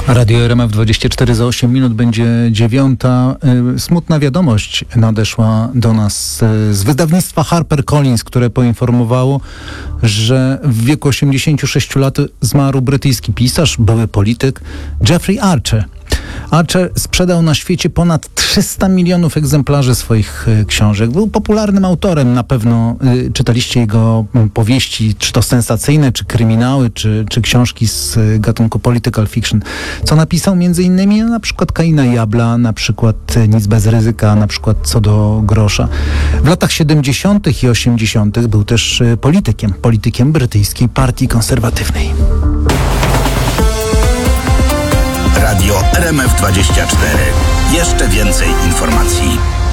Radio RMF 24 za 8 minut będzie 9. Smutna wiadomość nadeszła do nas z wydawnictwa HarperCollins, które poinformowało, że w wieku 86 lat zmarł brytyjski pisarz, były polityk Jeffrey Archer. Archer sprzedał na świecie ponad 300 milionów egzemplarzy swoich książek. Był popularnym autorem, na pewno czytaliście jego powieści, czy to sensacyjne, czy kryminały, czy książki z gatunku political fiction. Co napisał między innymi na przykład Kaina i Abla, na przykład Nic bez ryzyka, na przykład Co do grosza. W latach 70. i 80. był też politykiem brytyjskiej partii konserwatywnej. Radio RMF24. Jeszcze więcej informacji.